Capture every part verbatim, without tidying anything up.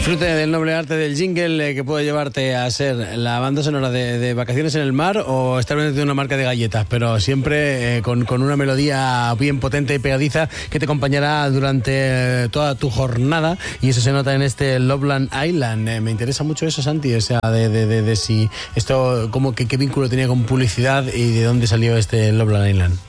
Disfrute del noble arte del jingle eh, que puede llevarte a ser la banda sonora de, de vacaciones en el mar o estar vendiendo una marca de galletas, pero siempre eh, con, con una melodía bien potente y pegadiza que te acompañará durante eh, toda tu jornada, y eso se nota en este Loveland Island. Eh, me interesa mucho eso, Santi, o sea, de, de, de, de si esto, como que qué vínculo tenía con publicidad y de dónde salió este Loveland Island.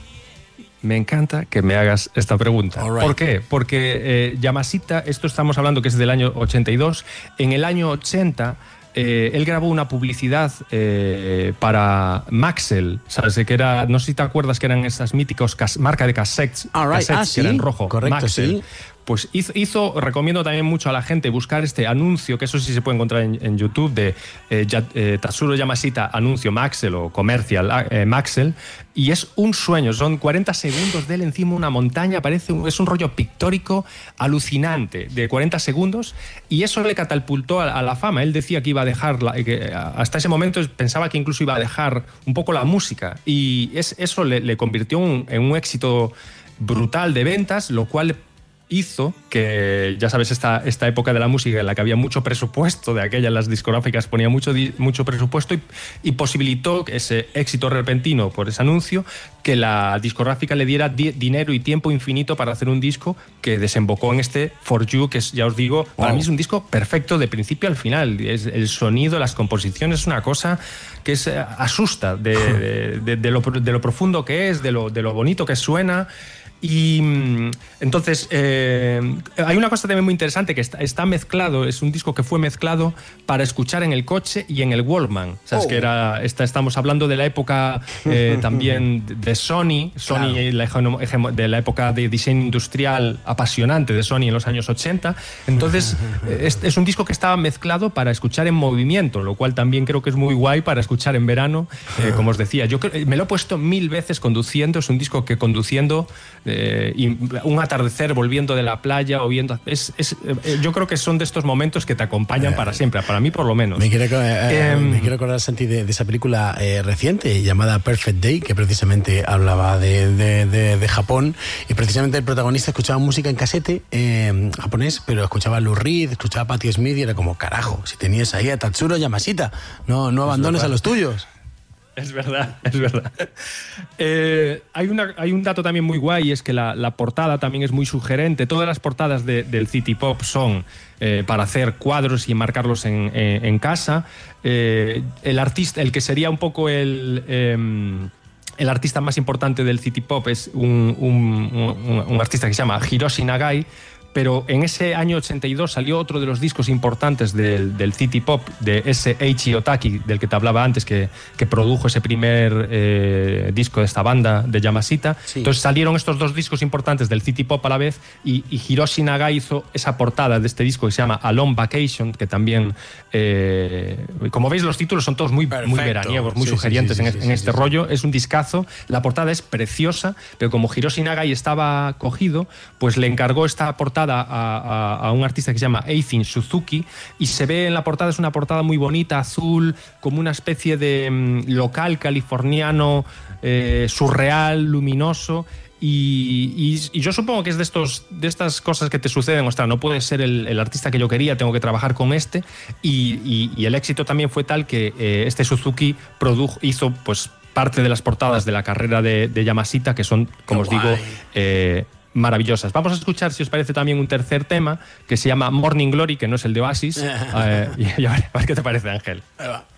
Me encanta que me hagas esta pregunta. Right. ¿Por qué? Porque eh, Yamashita, esto estamos hablando que es del año ochenta y dos, en el año ochenta eh, él grabó una publicidad eh, para Maxell, ¿sabes? Que era, no sé si te acuerdas que eran esas míticos cas- marca de cassettes, right. cassettes ah, que ¿sí? eran en rojo. Correcto, Maxell. sí. Pues hizo, hizo, recomiendo también mucho a la gente buscar este anuncio, que eso sí se puede encontrar en, en YouTube, de eh, eh, Tatsuro Yamashita, anuncio Maxell o comercial eh, Maxell, y es un sueño, son cuarenta segundos de él encima de una montaña, parece un, es un rollo pictórico alucinante, de cuarenta segundos, y eso le catapultó a, a la fama. Él decía que iba a dejar, la, que hasta ese momento pensaba que incluso iba a dejar un poco la música, y es, eso le, le convirtió un, en un éxito brutal de ventas, lo cual hizo que, ya sabes, esta, esta época de la música en la que había mucho presupuesto, de aquella las discográficas ponía mucho, mucho presupuesto y, y posibilitó ese éxito repentino por ese anuncio, que la discográfica le diera di- dinero y tiempo infinito para hacer un disco que desembocó en este For You, que es, ya os digo, wow. Para mí es un disco perfecto de principio al final. Es, el sonido, las composiciones, es una cosa que es, asusta de, de, de, de, lo, de lo profundo que es, de lo, de lo bonito que suena. Y entonces eh, hay una cosa también muy interesante que está, está mezclado, es un disco que fue mezclado para escuchar en el coche y en el Walkman, ¿sabes? Oh. Que era, esta, estamos hablando de la época eh, también de Sony, Sony claro. la, de la época de diseño industrial apasionante de Sony en los años ochenta. Entonces es, es un disco que estaba mezclado para escuchar en movimiento, lo cual también creo que es muy guay para escuchar en verano, eh, como os decía. Yo me lo he puesto mil veces conduciendo, es un disco que conduciendo Eh, y un atardecer volviendo de la playa o viendo es, es, eh, yo creo que son de estos momentos que te acompañan eh, para siempre, para mí por lo menos. Me quiero, eh, eh, me quiero acordar, Santi, de, de esa película eh, reciente llamada Perfect Day, que precisamente hablaba de, de, de, de Japón, y precisamente el protagonista escuchaba música en casete eh, japonés, pero escuchaba a Lou Reed, escuchaba a Patti Smith, y era como, carajo, si tenías ahí a Tatsuro Yamashita, no, no abandones a los tuyos. Es verdad, es verdad. Eh, hay, una, hay un dato también muy guay, es que la, la portada también es muy sugerente. Todas las portadas de, del City Pop son eh, para hacer cuadros y enmarcarlos en, en, en casa. Eh, el artista, el que sería un poco el... Eh, el artista más importante del City Pop es un, un, un, un artista que se llama Hiroshi Nagai, pero en ese año ochenta y dos salió otro de los discos importantes del, del City Pop, de ese Eiichi Otaki, del que te hablaba antes, que, que produjo ese primer eh, disco de esta banda de Yamashita. Sí. Entonces salieron estos dos discos importantes del City Pop a la vez, y, y Hiroshi Nagai hizo esa portada de este disco que se llama A Long Vacation, que también, eh, como veis, los títulos son todos muy, muy veraniegos, muy sí, sugerientes sí, sí, en, sí, en sí, este sí, rollo. Sí. Es un discazo, la portada es preciosa, pero como Hiroshi Nagai estaba cogido, pues le encargó esta portada A, a, a un artista que se llama Eifin Suzuki, y se ve en la portada, es una portada muy bonita, azul, como una especie de um, local californiano eh, surreal, luminoso. Y, y, y yo supongo que es de estos de estas cosas que te suceden, o sea, no puede ser el, el artista que yo quería, tengo que trabajar con este, y, y, y el éxito también fue tal que eh, este Suzuki produjo, hizo pues parte de las portadas de la carrera de, de Yamashita, que son, como Qué os guay. digo, eh, maravillosas. Vamos a escuchar, si os parece, también un tercer tema que se llama Morning Glory, que no es el de Oasis. eh, y, y a, ver, a ver qué te parece, Ángel. Ahí va.